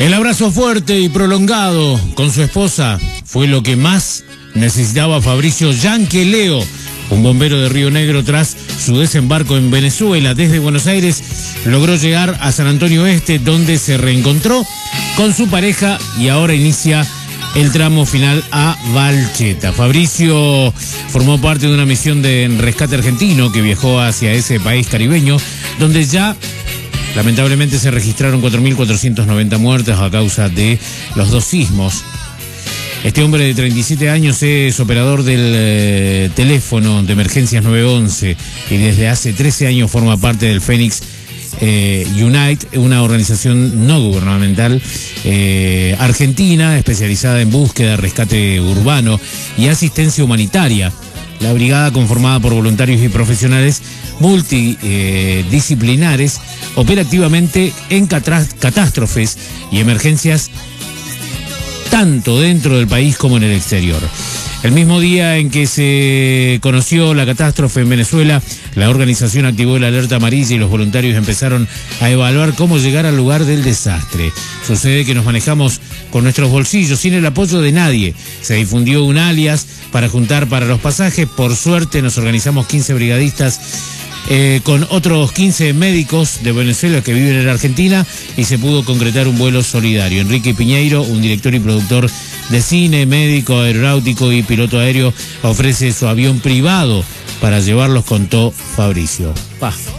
El abrazo fuerte y prolongado con su esposa fue lo que más necesitaba Fabricio Yanqueleo, un bombero de Río Negro. Tras su desembarco en Venezuela desde Buenos Aires, logró llegar a San Antonio Oeste, donde se reencontró con su pareja y ahora inicia el tramo final a Valcheta. Fabricio formó parte de una misión de rescate argentino que viajó hacia ese país caribeño, donde ya lamentablemente se registraron 4.490 muertes a causa de los dos sismos. Este hombre de 37 años es operador del teléfono de emergencias 911 y desde hace 13 años forma parte del Phoenix Unite, una organización no gubernamental argentina especializada en búsqueda, rescate urbano y asistencia humanitaria. La brigada, conformada por voluntarios y profesionales multidisciplinares, opera activamente en catástrofes y emergencias tanto dentro del país como en el exterior. El mismo día en que se conoció la catástrofe en Venezuela, la organización activó la alerta amarilla y los voluntarios empezaron a evaluar cómo llegar al lugar del desastre. Sucede que nos manejamos con nuestros bolsillos, sin el apoyo de nadie. Se difundió un alias para juntar para los pasajes. Por suerte nos organizamos 15 brigadistas con otros 15 médicos de Venezuela que viven en Argentina y se pudo concretar un vuelo solidario. Enrique Piñeiro, un director y productor de cine, médico, aeronáutico y piloto aéreo, ofrece su avión privado para llevarlos, contó Fabricio.